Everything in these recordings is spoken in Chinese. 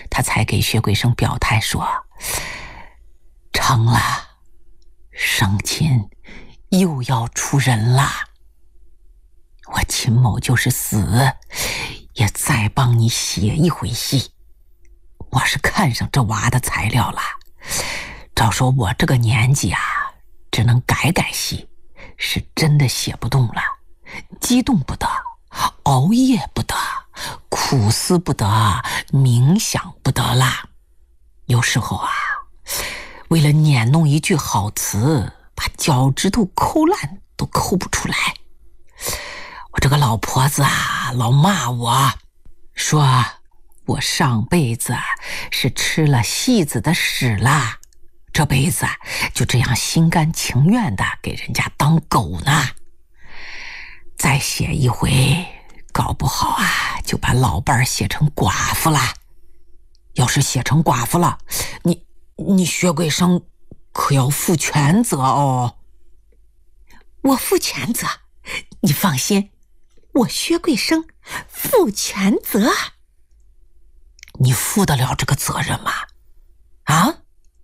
他才给薛桂生表态说：成了，生亲又要出人了，我秦某就是死也再帮你写一回戏。我是看上这娃的材料了，照说我这个年纪啊，只能改改戏，是真的写不动了，激动不得，熬夜不得，苦思不得，冥想不得啦。有时候啊，为了捻弄一句好词，把脚趾头抠烂都抠不出来。我这个老婆子啊，老骂我，说我上辈子是吃了戏子的屎啦，这辈子就这样心甘情愿的给人家当狗呢。再写一回，搞不好啊，就把老伴儿写成寡妇了。要是写成寡妇了，你薛桂生可要负全责哦。 我负全责，你放心，我薛桂生负全责。 你负得了这个责任吗？啊？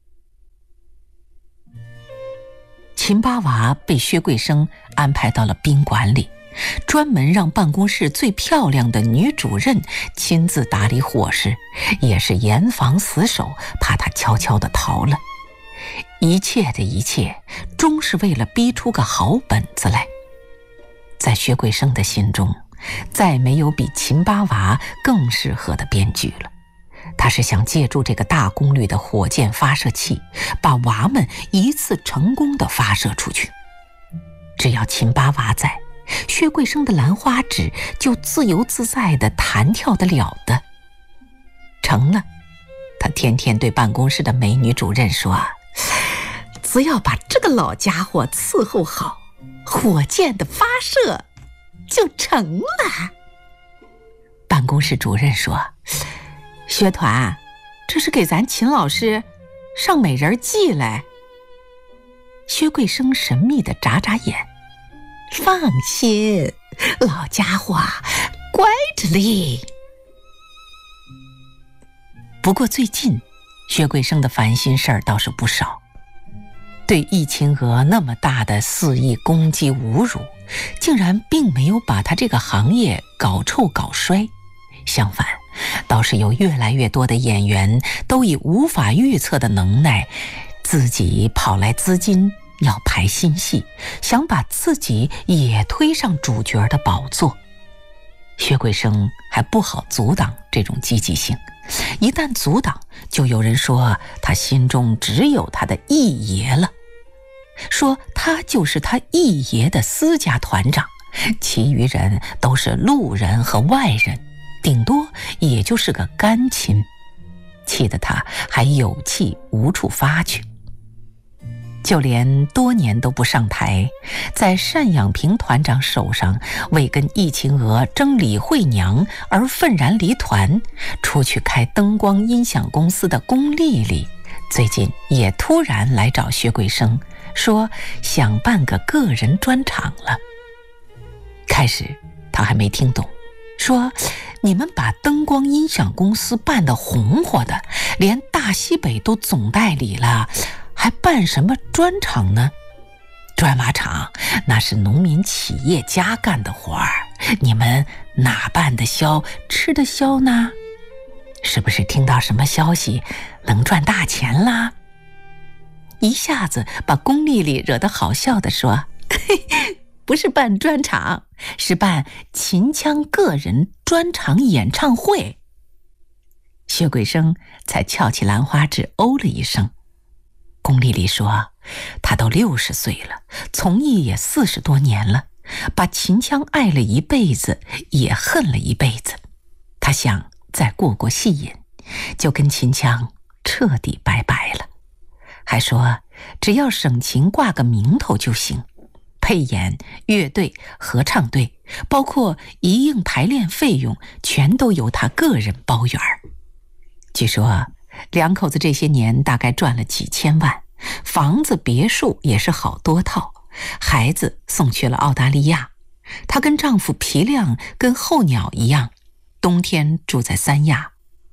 秦八娃被薛桂生安排到了宾馆里，专门让办公室最漂亮的女主任亲自打理伙食，也是严防死守，怕他悄悄地逃了。一切的一切，终是为了逼出个好本子来。在薛桂生的心中，再没有比秦八娃更适合的编剧了。他是想借助这个大功率的火箭发射器，把娃们一次成功的发射出去。只要秦八娃在，薛桂生的兰花指就自由自在地弹跳得了的。成了，他天天对办公室的美女主任说： 只要把这个老家伙伺候好，火箭的发射就成了。 办公室主任说：薛团，这是给咱秦老师上美人计嘞。薛桂生神秘地眨眨眼： 放心，老家伙乖着哩。 不过最近薛桂生的烦心事儿倒是不少，对易秦娥那么大的肆意攻击侮辱，竟然并没有把他这个行业搞臭搞衰，相反，倒是有越来越多的演员都以无法预测的能耐，自己跑来资金要排新戏，想把自己也推上主角的宝座。薛桂生还不好阻挡这种积极性，一旦阻挡，就有人说他心中只有他的易爷了，说他就是他易爷的私家团长，其余人都是路人和外人，顶多也就是个干亲，气得他还有气无处发去。就连多年都不上台，在单养平团长手上为跟易秦娥争李慧娘而愤然离团，出去开灯光音响公司的龚丽丽，最近也突然来找薛桂生，说想办个个人专场了。开始他还没听懂，说你们把灯光音响公司办得红火的，连大西北都总代理了，还办什么专场呢？砖瓦厂那是农民企业家干的活儿，你们哪办得消吃得消呢？是不是听到什么消息能赚大钱啦？一下子把龚丽丽惹得好笑地说：不是办专场，是办秦腔个人专场演唱会。薛桂生才翘起兰花指哦了一声。龚丽丽说，她都60岁了，从艺也40多年了，把秦腔爱了一辈子，也恨了一辈子。她想再过过戏瘾，就跟秦腔彻底拜拜了。还说只要省秦挂个名头就行，配演、乐队、合唱队，包括一应排练费用，全都由他个人包圆。据说两口子这些年大概赚了几千万，房子别墅也是好多套，孩子送去了澳大利亚。她跟丈夫皮亮跟候鸟一样，冬天住在三亚，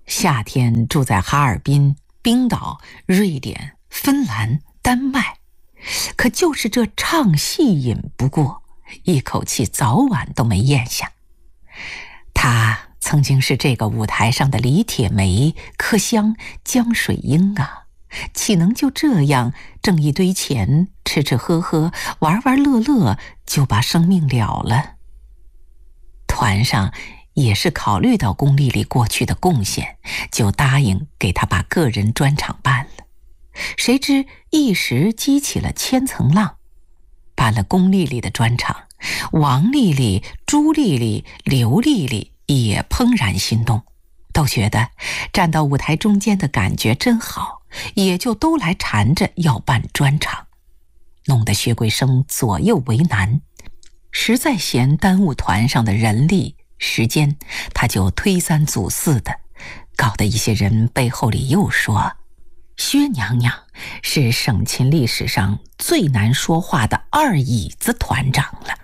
夏天住在哈尔滨、冰岛、瑞典、芬兰、丹麦，可就是这唱戏瘾不过，一口气早晚都没咽下。他曾经是这个舞台上的李铁梅、柯湘、江水英啊，岂能就这样挣一堆钱，吃吃喝喝，玩玩乐乐，就把生命了了？团上也是考虑到龚丽丽过去的贡献，就答应给她把个人专场办了。谁知一时激起了千层浪，办了龚丽丽的专场，王丽丽、朱丽丽、刘丽丽也怦然心动，都觉得站到舞台中间的感觉真好，也就都来缠着要办专场，弄得薛桂生左右为难，实在嫌耽误团上的人力时间，他就推三阻四的，搞得一些人背后里又说薛娘娘是省琴历史上最难说话的二椅子团长了。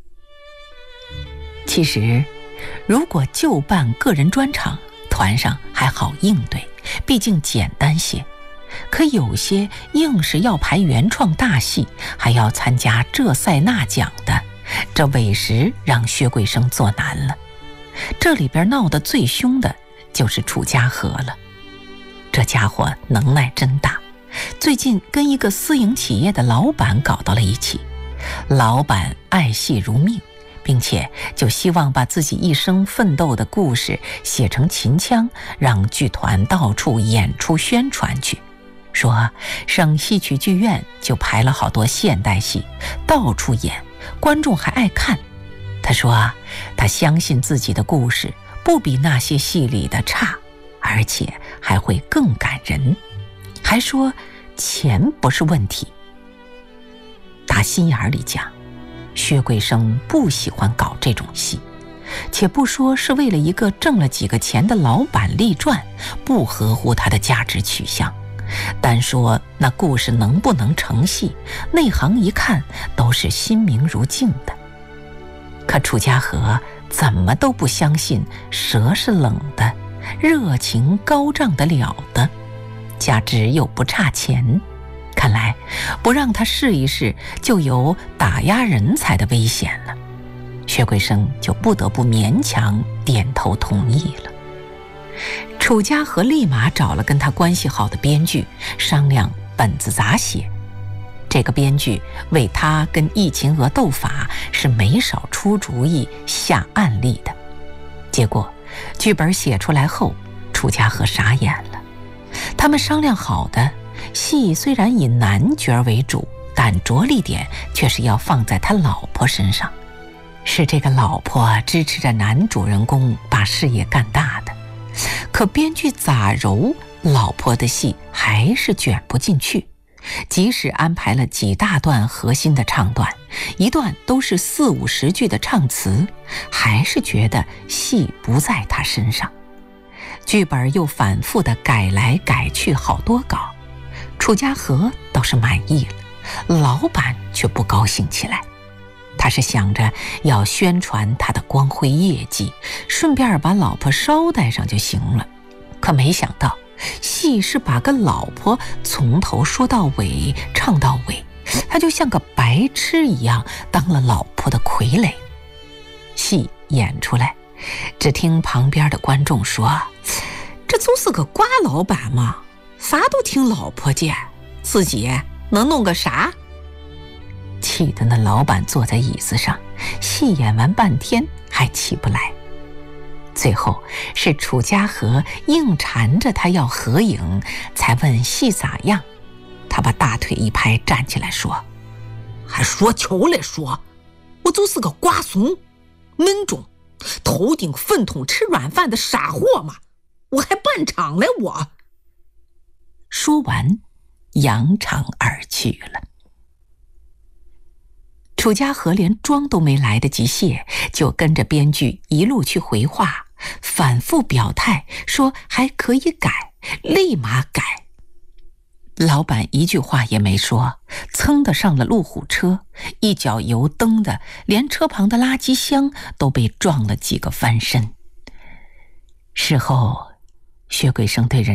其实如果就办个人专场，团上还好应对，毕竟简单些，可有些硬是要排原创大戏，还要参加这赛那奖的，这委实让薛桂生做难了。这里边闹得最凶的就是楚家和了，这家伙能耐真大，最近跟一个私营企业的老板搞到了一起。老板爱戏如命，并且就希望把自己一生奋斗的故事写成秦腔，让剧团到处演出宣传去，说省戏曲剧院就排了好多现代戏，到处演，观众还爱看。他说他相信自己的故事不比那些戏里的差，而且还会更感人，还说钱不是问题。打心眼里讲，薛桂生不喜欢搞这种戏，且不说是为了一个挣了几个钱的老板立传，不合乎他的价值取向，单说那故事能不能成戏，内行一看都是心明如镜的。可楚家和怎么都不相信蛇是冷的，热情高涨得了的，加之又不差钱，看来不让他试一试就有打压人才的危险了。薛桂生就不得不勉强点头同意了。楚家和立马找了跟他关系好的编剧商量本子咋写。这个编剧为他跟易秦娥斗法是没少出主意下案例的。结果剧本写出来后，楚家和傻眼了。他们商量好的戏虽然以男角为主，但着力点却是要放在他老婆身上，是这个老婆支持着男主人公把事业干大的。可编剧咋揉，老婆的戏还是卷不进去，即使安排了几大段核心的唱段，一段都是40-50句的唱词，还是觉得戏不在他身上。剧本又反复的改来改去好多稿，楚家和倒是满意了，老板却不高兴起来。他是想着要宣传他的光辉业绩，顺便把老婆捎带上就行了。可没想到戏是把个老婆从头说到尾，唱到尾，他就像个白痴一样当了老婆的傀儡。戏演出来，只听旁边的观众说，这就是个瓜老板嘛，啥都听老婆见，自己能弄个啥？气得那老板坐在椅子上，戏演完半天还起不来。最后是楚家和硬缠着他要合影，才问戏咋样。他把大腿一拍，站起来说，还说球来说，我就是个瓜怂闷种，头顶粪桶吃软饭的傻货嘛，我还办场来我。说完扬长而去了。楚家和连妆都没来得及卸，就跟着编剧一路去回话，反复表态说还可以改，立马改。老板一句话也没说，噌的上了路虎车，一脚油蹬的连车旁的垃圾箱都被撞了几个翻身。事后薛桂生对人